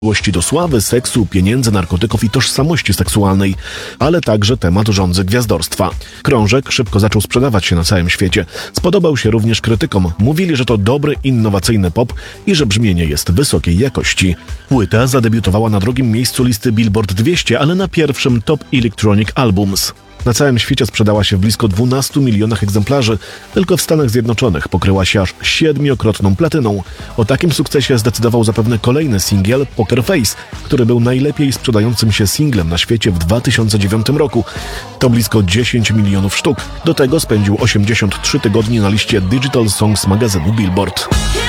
Miłości do sławy, seksu, pieniędzy, narkotyków i tożsamości seksualnej, ale także temat żądzy gwiazdorstwa. Krążek szybko zaczął sprzedawać się na całym świecie. Spodobał się również krytykom. Mówili, że to dobry, innowacyjny pop i że brzmienie jest wysokiej jakości. Płyta zadebiutowała na drugim miejscu listy Billboard 200, ale na pierwszym Top Electronic Albums. Na całym świecie sprzedała się w blisko 12 milionach egzemplarzy. Tylko w Stanach Zjednoczonych pokryła się aż 7-krotną platyną. O takim sukcesie zdecydował zapewne kolejny singiel Poker Face, który był najlepiej sprzedającym się singlem na świecie w 2009 roku. To blisko 10 milionów sztuk. Do tego spędził 83 tygodnie na liście Digital Songs magazynu Billboard.